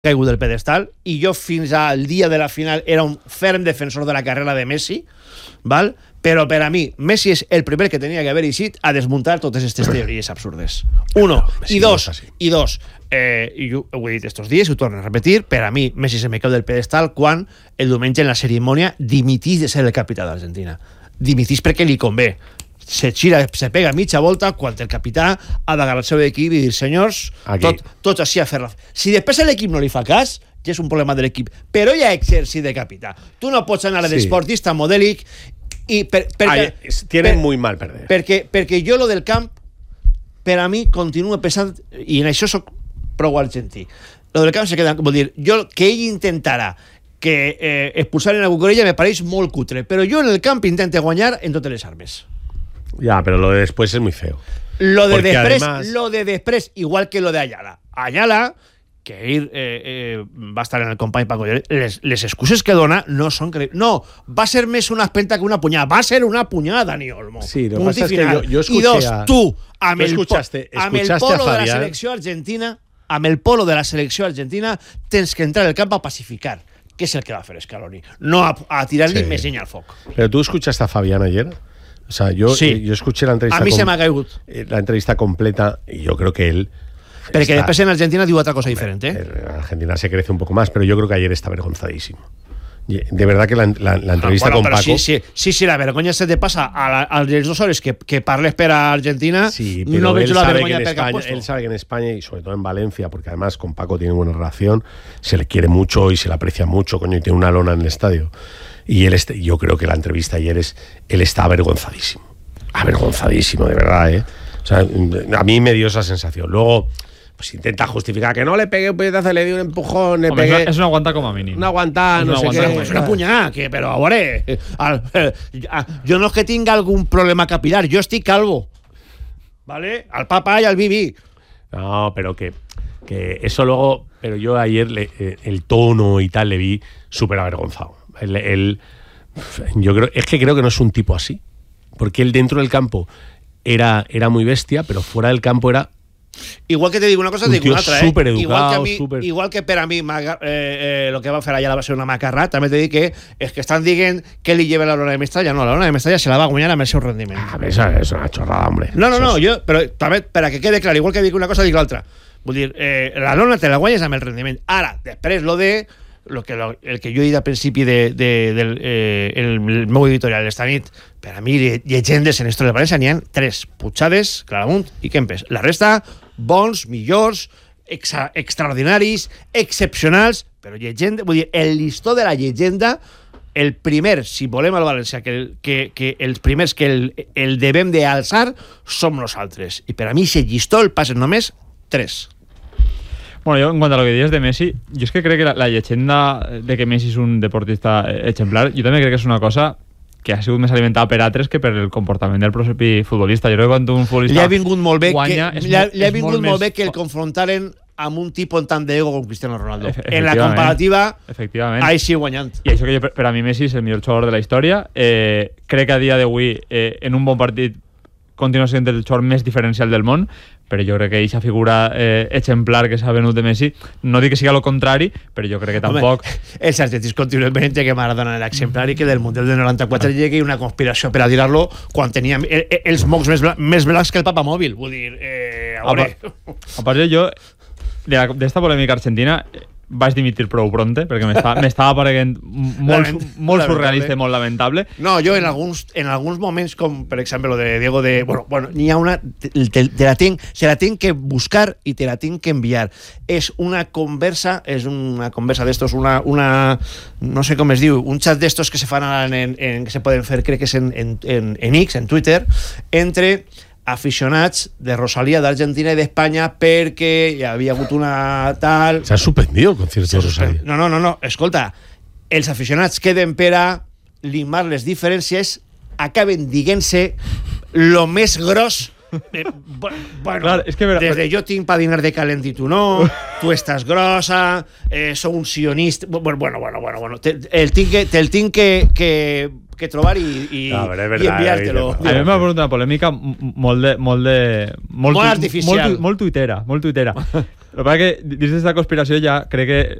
caigut del pedestal, i jo fins al dia de la final era un ferm defensor de la carrera de Messi, val? Però per a mi, Messi és el primer que tenia que haver eixit a desmuntar totes aquestes teories absurdes. Uno. I dos, i jo ho he dit estos dies i ho torno a repetir, per a mi Messi se me cau del pedestal quan el diumenge en la cerimònia dimitís de ser el capità d'Argentina. Dimitís perquè li convé. Se gira, se pega mitja volta quan el capità ha d'agarrar el seu equip i dir, senyors, tots així a fer-la. Si després l'equip no li fa cas, ja és un problema de l'equip, però ja ha exercit de capità. Tu no pots anar d'esportista modèlic i tienen muy mal perder. Perquè jo lo del camp, per a mi, continuo pensant, i en això soc prou argentí, lo del camp se queda, vol dir, jo que ell intentarà que expulsar en la Cucurella me pareix molt cutre, però jo en el camp intente guanyar en totes les armes. Ya, pero lo de después es muy feo. Lo de después, igual que lo de Ayala. Ayala, que va estar en el company Paco Lloret, les excuses que dona no són creïbles. No, va ser més una espenta que una punyada. Va ser una punyada, Dani Olmo. Sí, lo que pasa es que yo escuché... I dos, tu, amb el polo de la selecció argentina, amb el polo de la selecció argentina, tens que entrar al camp a pacificar, que és el que va fer Scaloni, no a tirar-li més llenya al foc. Pero tú escuchaste a Fabián ayer. O sea, yo escuché la entrevista. A mí se me ha caído la entrevista completa y yo creo que él. Pero que después en Argentina digo otra cosa diferente. En Argentina se crece un poco más, pero yo creo que ayer está avergonzadísimo. De verdad que la entrevista con Paco. Sí, la vergüenza se te pasa a los 2 hores que parles per a Argentina. Sí, pero no él la sabe vergüenza que en España, él sabe que en España y sobre todo en Valencia, porque además con Paco tiene buena relación, se le quiere mucho y se le aprecia mucho, coño, y tiene una lona en el estadio. Y yo creo que la entrevista ayer él está avergonzadísimo. Avergonzadísimo, de verdad, ¿eh? O sea, a mí me dio esa sensación. Luego, pues intenta justificar que no le pegué un puñetazo, le di un empujón, le pegué... Es una aguanta com a mínim. Una aguantada, no sé qué. Es una punyada, però a veure, jo no és que tinga algun problema capilar, jo estic calvo, ¿vale? Al papá y al Bibi. No, pero que eso luego... Pero yo ayer el tono y tal le vi súper avergonzado. Yo creo que no es un tipo así. Porque él dentro del campo era muy bestia, pero fuera del campo era... Igual que te digo una cosa, te digo una otra, súper educado, igual que per a mi lo que va fer allà va ser una macarra, també te dic que és que estan dient que li lleva la lona de Mestalla. No, la lona de Mestalla se la va guanyar amb el seu rendiment. Eso es una chorrada, hombre. No, jo, però també, per a que quede clar, igual que dic una cosa, dic l'altra. Vull dir, la lona te la guanyes amb el rendiment. Ara, després el que jo he dit al principi del meu editorial d'esta nit, per a mi, llegendes en història de València n'hi ha 3: Puigades, Claramunt i Kempes. La resta, bons, millors, extraordinaris, excepcionals, però llegenda, vull dir, el llistó de la llegenda, el primer, si volem al València, que els primers que el devem d'alçar som nosaltres. I per a mi, aquest llistó el passen només 3. Bueno, yo en cuanto a lo que dices de Messi, yo es que creo que la leyenda de que Messi es un deportista ejemplar, yo también creo que es una cosa que ha sigut més alimentada per altres que per el comportament del propi futbolista. Jo crec que quan un futbolista li ha vingut molt bé guanya, molt bé que el confrontaren amb un tipus tant d'ego com Cristiano Ronaldo. En la comparativa, ahí sí guanyant. I això que jo, per a mi Messi és el millor jugador de la història. Crec que a dia d'avui, en un bon partit, continua sent el jugador més diferencial del món, però jo crec que aquesta figura exemplar que s'ha venut de Messi, no dic que sigui el contrari, però jo crec que tampoc... Els argentins continuen venint que Maradona era exemplar i que del Mundial del 94 llegui una conspiració per a tirar-lo quan teníem els mocs més blancs que el papamòbil. Vull dir, a part jo, d'esta polèmica argentina, vaig dimitir prou pronte, perquè m'estava pareguent molt surrealista i molt lamentable. No, jo en alguns moments, com per exemple lo de Diego de... Bueno, n'hi ha una... se la tinc que buscar i te la tinc que enviar. És una conversa d'estos, una no sé com es diu, un xat d'estos que se fan ara que se poden fer, crec que és en X, en Twitter, entre aficionats de Rosalía d'Argentina i d'Espanya perquè hi havia hagut una tal... Se ha suspendido el concierto de Rosalía. No, escolta, els aficionats queden per a limar les diferències, acaben dient-se lo més gros. Bueno, claro, es que desde yo tinc pa dinar de calent i tu no, tu estàs grossa, sou un sionista, bueno, te'l tinc que que trobar i enviar-te-lo. A mi m'ha preguntat una polèmica molt artificial. Molt tuitera. El que passa que dins d'aquesta conspiració ja crec que